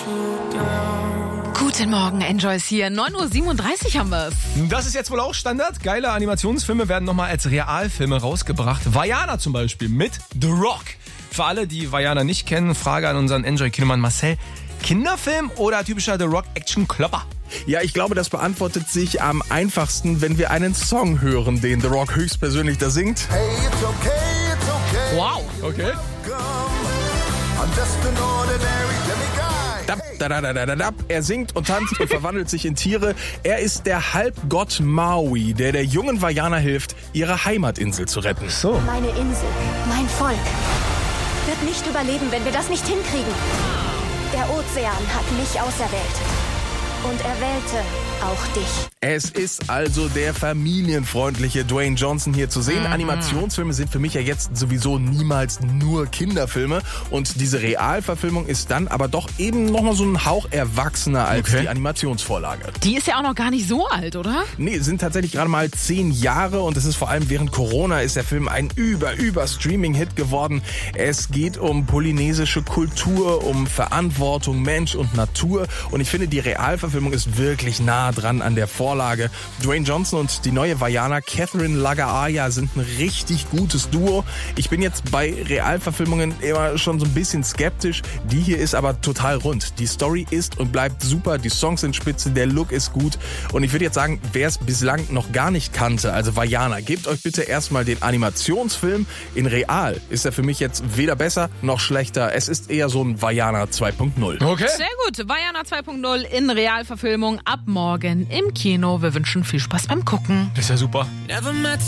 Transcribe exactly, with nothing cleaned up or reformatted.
Guten Morgen, Enjoy's hier. neun Uhr siebenunddreißig haben wir's. Das ist jetzt wohl auch Standard. Geile Animationsfilme werden nochmal als Realfilme rausgebracht. Vaiana zum Beispiel mit The Rock. Für alle, die Vaiana nicht kennen, Frage an unseren Enjoy-Kinomann Marcel. Kinderfilm oder typischer The Rock-Action-Klopper? Ja, ich glaube, das beantwortet sich am einfachsten, wenn wir einen Song hören, den The Rock höchstpersönlich da singt. Hey, it's okay, it's okay. Wow, okay. I'm just an ordinary demiguy. Dap, da, da, da, da, da. Er singt und tanzt und verwandelt sich in Tiere. Er ist der Halbgott Maui, der der jungen Vaiana hilft, ihre Heimatinsel zu retten. So. Meine Insel, mein Volk, wird nicht überleben, wenn wir das nicht hinkriegen. Der Ozean hat mich auserwählt. Und er wählte auch dich. Es ist also der familienfreundliche Dwayne Johnson hier zu sehen. Mhm. Animationsfilme sind für mich ja jetzt sowieso niemals nur Kinderfilme. Und diese Realverfilmung ist dann aber doch eben nochmal so ein Hauch erwachsener als okay. die Animationsvorlage. Die ist ja auch noch gar nicht so alt, oder? Nee, sind tatsächlich gerade mal zehn Jahre und es ist vor allem während Corona ist der Film ein über, über Streaming-Hit geworden. Es geht um polynesische Kultur, um Verantwortung, Mensch und Natur. Und ich finde, die Realverfilmung ist wirklich nah dran an der Vorlage. Dwayne Johnson und die neue Vaiana Catherine Lagaaya sind ein richtig gutes Duo. Ich bin jetzt bei Realverfilmungen immer schon so ein bisschen skeptisch. Die hier ist aber total rund. Die Story ist und bleibt super, die Songs sind spitze, der Look ist gut. Und ich würde jetzt sagen, wer es bislang noch gar nicht kannte, also Vaiana, gebt euch bitte erstmal den Animationsfilm. In Real ist er für mich jetzt weder besser noch schlechter. Es ist eher so ein Vaiana zwei Punkt null. Okay. Sehr gut. Vaiana zwei Punkt null in Realverfilmung ab morgen im Kino. Wir wünschen viel Spaß beim Gucken. Das ist ja super. Never met